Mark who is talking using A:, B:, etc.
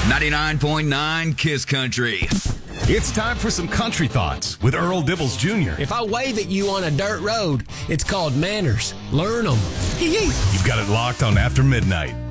A: 99.9 Kiss Country.
B: It's time for some country thoughts with Earl Dibbles Jr.
C: If I wave at you on a dirt road, it's called manners. Learn them.
B: You've got it locked on After Midnight.